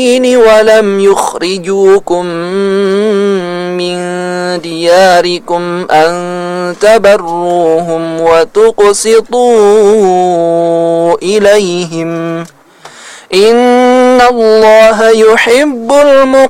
ولم يخرجوكم من دياركم أن تبروهم وتقسطوا إليهم إن الله يحب المقسطين